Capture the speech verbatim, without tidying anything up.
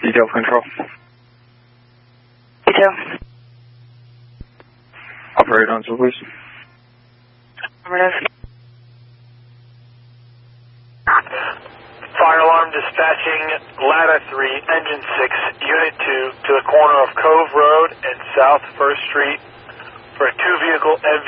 Detail control. Detail. Operate on, so please. Affirmative. Fire alarm dispatching ladder three, engine six, unit two to the corner of Cove Road and South First Street for a two vehicle M V